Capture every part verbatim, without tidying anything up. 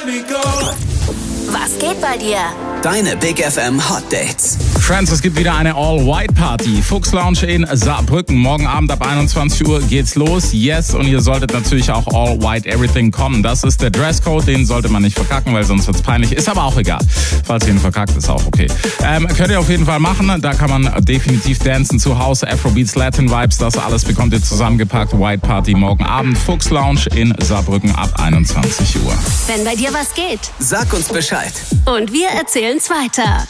Was geht bei dir? Deine Big F M Hot Dates. Friends, es gibt wieder eine All-White-Party. Fuchs Lounge in Saarbrücken. Morgen Abend ab einundzwanzig Uhr geht's los. Yes, und ihr solltet natürlich auch All-White Everything kommen. Das ist der Dresscode, den sollte man nicht verkacken, weil sonst wird's peinlich. Ist aber auch egal. Falls ihr ihn verkackt, ist auch okay. Ähm, könnt ihr auf jeden Fall machen. Da kann man definitiv dancen zu Hause. Afrobeats, Latin Vibes, das alles bekommt ihr zusammengepackt. White Party morgen Abend. Fuchs Lounge in Saarbrücken ab einundzwanzig Uhr. Wenn bei dir was geht. Sag uns Bescheid. Und wir erzählen's weiter.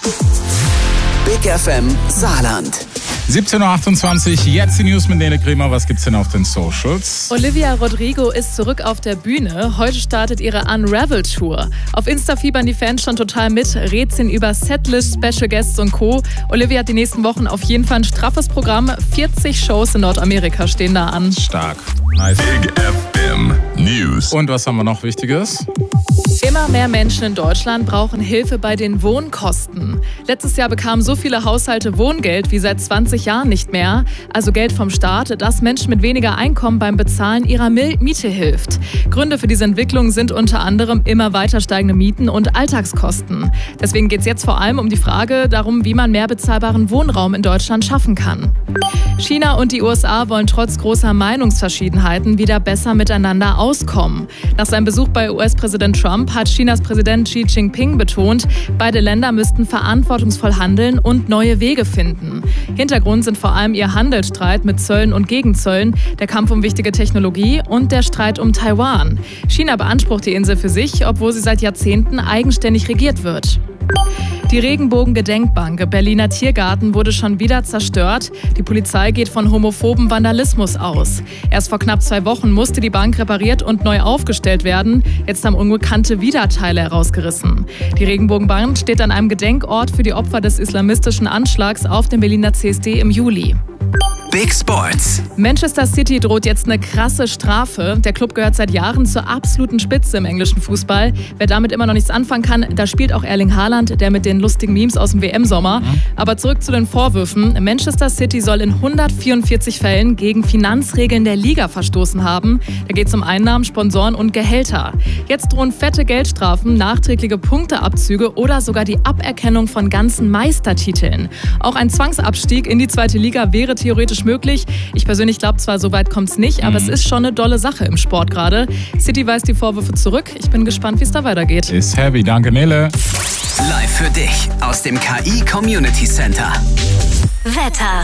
Big F M Saarland. siebzehn Uhr achtundzwanzig, jetzt die News mit Nele Kremer. Was gibt's denn auf den Socials? Olivia Rodrigo ist zurück auf der Bühne. Heute startet ihre Unravel-Tour. Auf Insta fiebern die Fans schon total mit, Rätseln über Setlist, Special Guests und Co. Olivia hat die nächsten Wochen auf jeden Fall ein straffes Programm. vierzig Shows in Nordamerika stehen da an. Stark. Nice. Big F M News. Und was haben wir noch Wichtiges? Immer mehr Menschen in Deutschland brauchen Hilfe bei den Wohnkosten. Letztes Jahr bekamen so viele Haushalte Wohngeld wie seit zwanzig Jahren nicht mehr. Also Geld vom Staat, das Menschen mit weniger Einkommen beim Bezahlen ihrer Miete hilft. Gründe für diese Entwicklung sind unter anderem immer weiter steigende Mieten und Alltagskosten. Deswegen geht es jetzt vor allem um die Frage darum, wie man mehr bezahlbaren Wohnraum in Deutschland schaffen kann. China und die U S A wollen trotz großer Meinungsverschiedenheiten wieder besser miteinander auskommen. Nach seinem Besuch bei U S-Präsident Trump hat Chinas Präsident Xi Jinping betont, beide Länder müssten verantwortungsvoll handeln und neue Wege finden. Hintergrund sind vor allem ihr Handelsstreit mit Zöllen und Gegenzöllen, der Kampf um wichtige Technologie und der Streit um Taiwan. China beansprucht die Insel für sich, obwohl sie seit Jahrzehnten eigenständig regiert wird. Die Regenbogen-Gedenkbank im Berliner Tiergarten wurde schon wieder zerstört. Die Polizei geht von homophoben Vandalismus aus. Erst vor knapp zwei Wochen musste die Bank repariert und neu aufgestellt werden. Jetzt haben Unbekannte wieder Teile herausgerissen. Die Regenbogenbank steht an einem Gedenkort für die Opfer des islamistischen Anschlags auf dem Berliner C S D im Juli. Big Sports. Manchester City droht jetzt eine krasse Strafe. Der Club gehört seit Jahren zur absoluten Spitze im englischen Fußball. Wer damit immer noch nichts anfangen kann, da spielt auch Erling Haaland, der mit den lustigen Memes aus dem W M-Sommer. Aber zurück zu den Vorwürfen. Manchester City soll in hundertvierundvierzig Fällen gegen Finanzregeln der Liga verstoßen haben. Da geht es um Einnahmen, Sponsoren und Gehälter. Jetzt drohen fette Geldstrafen, nachträgliche Punkteabzüge oder sogar die Aberkennung von ganzen Meistertiteln. Auch ein Zwangsabstieg in die zweite Liga wäre theoretisch möglich. Ich persönlich glaube zwar, so weit kommt es nicht, aber mhm. es ist schon eine dolle Sache im Sport gerade. City weist die Vorwürfe zurück. Ich bin gespannt, wie es da weitergeht. Ist heavy, danke Nele. Live für dich aus dem K I Community Center. Wetter.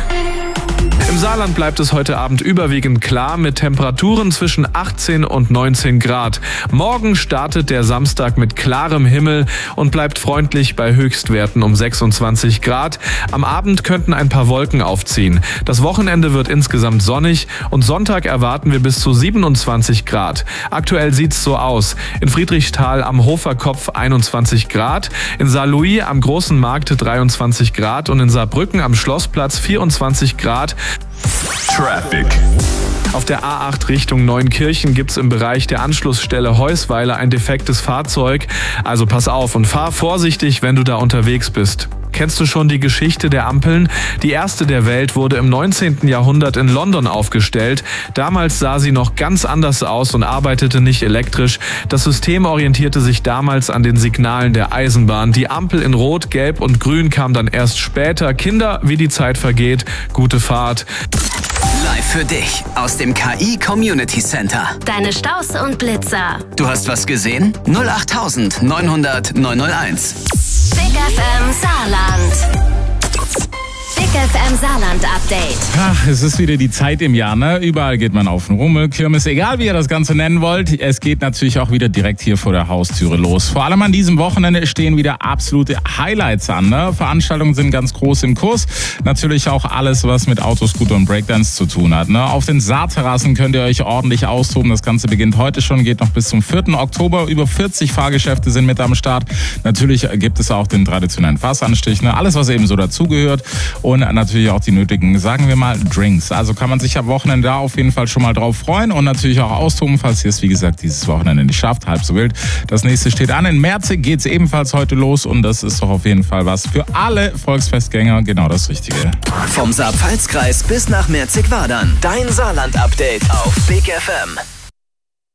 Im Saarland bleibt es heute Abend überwiegend klar mit Temperaturen zwischen achtzehn und neunzehn Grad. Morgen startet der Samstag mit klarem Himmel und bleibt freundlich bei Höchstwerten um sechsundzwanzig Grad. Am Abend könnten ein paar Wolken aufziehen. Das Wochenende wird insgesamt sonnig und Sonntag erwarten wir bis zu siebenundzwanzig Grad. Aktuell sieht's so aus. In Friedrichsthal am Hoferkopf einundzwanzig Grad, in Saarlouis am Großen Markt dreiundzwanzig Grad und in Saarbrücken am Schlossplatz vierundzwanzig Grad. Traffic. Auf der A acht Richtung Neunkirchen gibt's im Bereich der Anschlussstelle Heusweiler ein defektes Fahrzeug. Also pass auf und fahr vorsichtig, wenn du da unterwegs bist. Kennst du schon die Geschichte der Ampeln? Die erste der Welt wurde im neunzehnten Jahrhundert in London aufgestellt. Damals sah sie noch ganz anders aus und arbeitete nicht elektrisch. Das System orientierte sich damals an den Signalen der Eisenbahn. Die Ampel in Rot, Gelb und Grün kam dann erst später. Kinder, wie die Zeit vergeht, gute Fahrt. Live für dich aus dem K I Community Center. Deine Staus und Blitzer. Du hast was gesehen? null acht neun null null neun null eins. Big F M Saarland. Big F M Saarland Update. Ach, es ist wieder die Zeit im Jahr, ne? Überall geht man auf den Rummel, Kirmes, egal wie ihr das Ganze nennen wollt. Es geht natürlich auch wieder direkt hier vor der Haustüre los. Vor allem an diesem Wochenende stehen wieder absolute Highlights an, ne? Veranstaltungen sind ganz groß im Kurs. Natürlich auch alles, was mit Autoscooter und Breakdance zu tun hat, ne? Auf den Saarterrassen könnt ihr euch ordentlich austoben. Das Ganze beginnt heute schon, geht noch bis zum vierten Oktober. Über vierzig Fahrgeschäfte sind mit am Start. Natürlich gibt es auch den traditionellen Fassanstich, ne? Alles, was eben so dazugehört. Und natürlich auch die nötigen, sagen wir mal, Drinks. Also kann man sich am Wochenende da auf jeden Fall schon mal drauf freuen und natürlich auch austoben, falls ihr es, wie gesagt, dieses Wochenende nicht schafft. Halb so wild. Das nächste steht an. In Merzig geht es ebenfalls heute los und das ist doch auf jeden Fall was für alle Volksfestgänger. Genau das Richtige. Vom Saar-Pfalz-Kreis bis nach Merzig-Wadern. Dein Saarland-Update auf Big F M.